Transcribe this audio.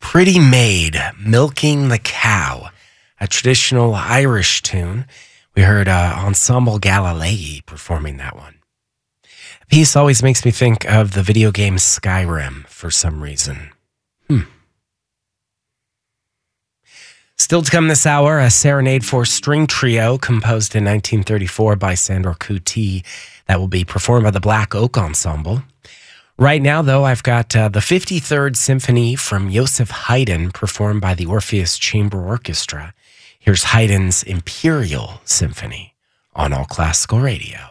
Pretty Maid, Milking the Cow, a traditional Irish tune. We heard Ensemble Galilei performing that one. The piece always makes me think of the video game Skyrim for some reason. Still to come this hour, a serenade for string trio composed in 1934 by Sandor Kuti that will be performed by the Black Oak Ensemble. Right now, though, I've got the 53rd Symphony from Joseph Haydn performed by the Orpheus Chamber Orchestra. Here's Haydn's Imperial Symphony on All Classical Radio.